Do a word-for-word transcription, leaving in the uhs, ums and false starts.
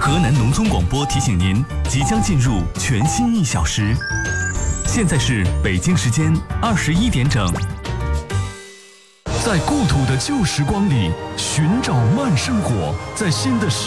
河南农村广播提醒您，即将进入全新一小时。现在是北京时间二十一点整。在故土的旧时光里寻找慢生活，在新的